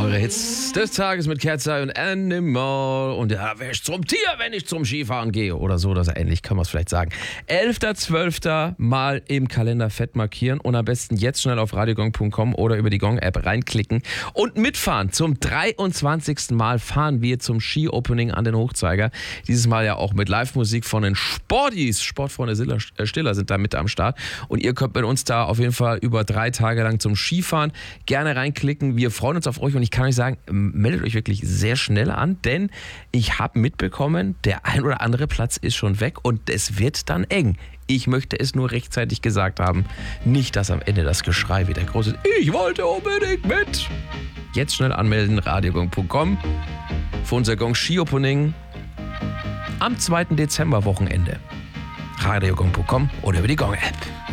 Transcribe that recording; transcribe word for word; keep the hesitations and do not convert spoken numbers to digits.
Eure Hits des Tages mit Kerzai und Animal. Und ja, wer ist zum Tier, wenn ich zum Skifahren gehe? Oder so, oder so ähnlich kann man es vielleicht sagen. elfter zwölfter mal im Kalender fett markieren und am besten jetzt schnell auf radiogong punkt com oder über die Gong-App reinklicken und mitfahren. Zum dreiundzwanzigsten Mal fahren wir zum Ski-Opening an den Hochzeiger. Dieses Mal ja auch mit Live-Musik von den Sportis. Sportfreunde Stiller sind da mit am Start. Und ihr könnt mit uns da auf jeden Fall über drei Tage lang zum Skifahren gerne reinklicken. Wir freuen uns auf euch und ich kann euch sagen, meldet euch wirklich sehr schnell an, denn ich habe mitbekommen, der ein oder andere Platz ist schon weg und es wird dann eng. Ich möchte es nur rechtzeitig gesagt haben. Nicht, dass am Ende das Geschrei wieder groß ist. Ich wollte unbedingt mit. Jetzt schnell anmelden, radiogong punkt com für unser Gong Ski Opening am zweiten Dezember Wochenende. radiogong punkt com oder über die Gong App.